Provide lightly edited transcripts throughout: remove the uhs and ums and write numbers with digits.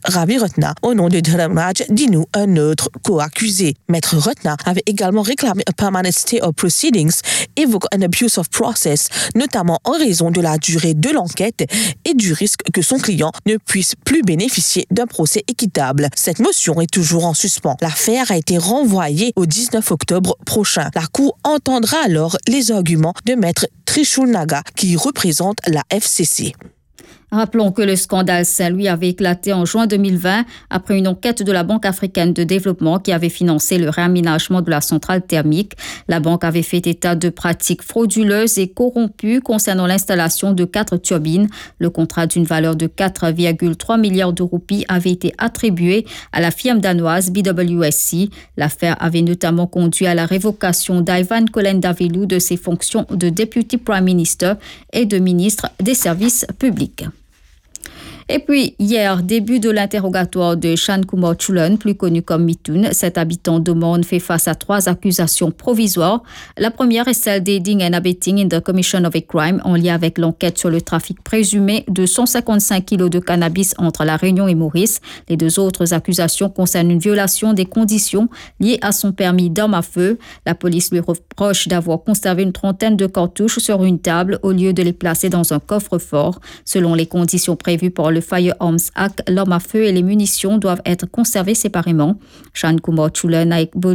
Ravi Ratna au nom de Dharamraj Dinu, un autre co-accusé. Maître Ratna avait également réclamé un permanent stay of proceedings, évoquant un abuse of process, notamment en raison de la durée de l'enquête et du risque que son client ne puisse plus bénéficier d'un procès équitable. Cette motion est toujours en suspens. L'affaire a été renvoyée au 19 octobre prochain. La Cour entendra alors les arguments de Maître Trishul Naga qui représente la FCC. Rappelons que le scandale Saint-Louis avait éclaté en juin 2020 après une enquête de la Banque africaine de développement qui avait financé le réaménagement de la centrale thermique. La banque avait fait état de pratiques frauduleuses et corrompues concernant l'installation de 4 turbines. Le contrat d'une valeur de 4,3 milliards de roupies avait été attribué à la firme danoise BWSC. L'affaire avait notamment conduit à la révocation d'Ivan Kolendavelou de ses fonctions de Deputy Prime Minister et de ministre des Services publics. Et puis, hier, début de l'interrogatoire de Shan Kumar Chulan, plus connu comme Mithun. Cet habitant de Morne fait face à 3 accusations provisoires. La première est celle d'aiding and abetting in the commission of a crime en lien avec l'enquête sur le trafic présumé de 155 kilos de cannabis entre La Réunion et Maurice. Les 2 autres accusations concernent une violation des conditions liées à son permis d'arme à feu. La police lui reproche d'avoir conservé une trentaine de cartouches sur une table au lieu de les placer dans un coffre-fort. Selon les conditions prévues par le Firearms Act, l'arme à feu et les munitions doivent être conservées séparément. Shan Kumar Chulan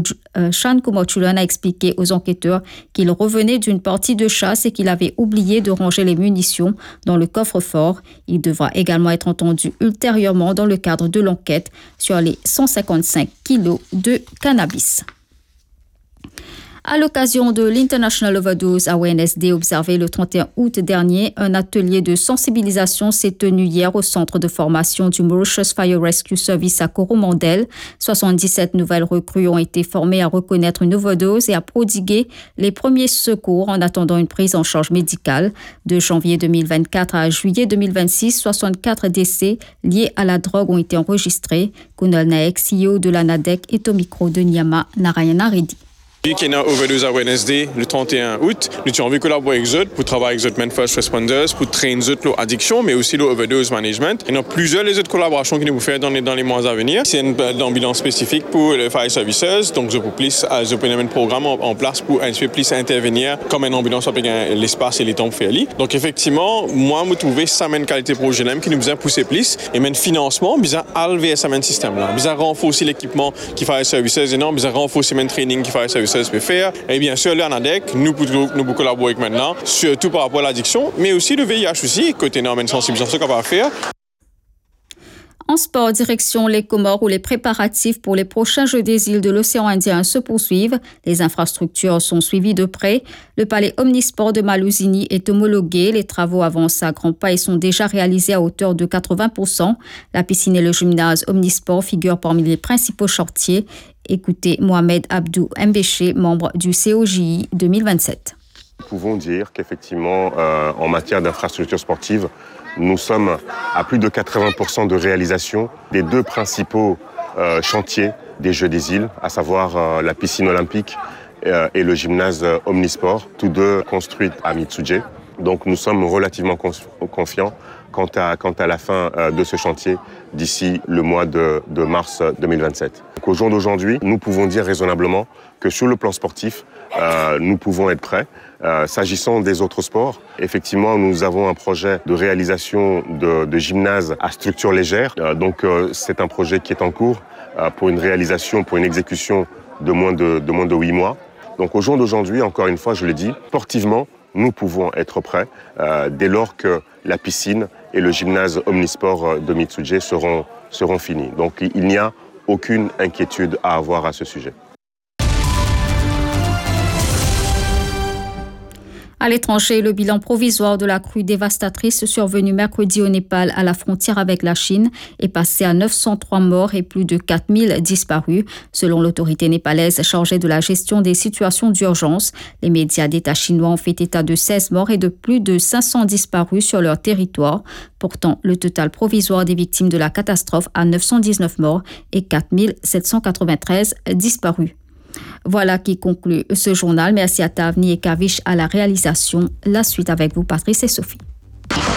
a expliqué aux enquêteurs qu'il revenait d'une partie de chasse et qu'il avait oublié de ranger les munitions dans le coffre-fort. Il devra également être entendu ultérieurement dans le cadre de l'enquête sur les 155 kilos de cannabis. À l'occasion de l'International Overdose Awareness Day observé le 31 août dernier, un atelier de sensibilisation s'est tenu hier au centre de formation du Mauritius Fire Rescue Service à Coromandel. 77 nouvelles recrues ont été formées à reconnaître une overdose et à prodiguer les premiers secours en attendant une prise en charge médicale. De janvier 2024 à juillet 2026, 64 décès liés à la drogue ont été enregistrés. Kunal Naek, CEO de la NADEC, est au micro de Nyama Narayana Reddy. Qui est Overdose Awareness Day le 31 août. Nous avons envie de collaborer avec eux pour travailler avec eux First Responders, pour trainer leur addiction, mais aussi leur overdose management. Il y a plusieurs les autres collaborations que nous pouvons faire dans les mois à venir. C'est une ambulance spécifique pour les Fire Services, donc je peux mettre un programme en place pour plus intervenir comme une ambulance avec l'espace et les temps pour faire. Donc effectivement, moi, je trouve ça une qualité projet qui nous a poussé plus et même financement, nous a élevé ce système-là. Nous a renforcé l'équipement qui Fire Services et non, nous a renforcé le training qui Fire Services peut faire. Et bien sûr, là, NADEC, nous pouvons collaborer avec maintenant, surtout par rapport à l'addiction, mais aussi le VIH aussi, côté énormément de sensibilisation qu'on va faire. En sport, direction les Comores où les préparatifs pour les prochains Jeux des îles de l'océan Indien se poursuivent. Les infrastructures sont suivies de près. Le palais Omnisport de Malouzini est homologué. Les travaux avancent à grands pas et sont déjà réalisés à hauteur de 80%. La piscine et le gymnase Omnisport figurent parmi les principaux chantiers. Écoutez Mohamed Abdou Mbéché, membre du COJI 2027. Nous pouvons dire qu'effectivement, en matière d'infrastructures sportives, nous sommes à plus de 80% de réalisation des 2 principaux chantiers des Jeux des îles, à savoir la piscine olympique et le gymnase Omnisport, tous 2 construits à Mitsuje. Donc nous sommes relativement confiants quant à la fin de ce chantier d'ici le mois de mars 2027. Donc, au jour d'aujourd'hui, nous pouvons dire raisonnablement que sur le plan sportif, nous pouvons être prêts. S'agissant des autres sports, effectivement, nous avons un projet de réalisation de gymnase à structure légère. Donc c'est un projet qui est en cours pour une réalisation, pour une exécution de moins de 8 mois. Donc au jour d'aujourd'hui, encore une fois, je le dis, sportivement, nous pouvons être prêts dès lors que la piscine et le gymnase Omnisport de Mitsuje seront finis. Donc il n'y a aucune inquiétude à avoir à ce sujet. À l'étranger, le bilan provisoire de la crue dévastatrice survenue mercredi au Népal à la frontière avec la Chine est passé à 903 morts et plus de 4000 disparus. Selon l'autorité népalaise chargée de la gestion des situations d'urgence, les médias d'État chinois ont fait état de 16 morts et de plus de 500 disparus sur leur territoire. Pourtant, le total provisoire des victimes de la catastrophe à 919 morts et 4793 disparus. Voilà qui conclut ce journal. Merci à Tavni et Kavish à la réalisation. La suite avec vous, Patrice et Sophie.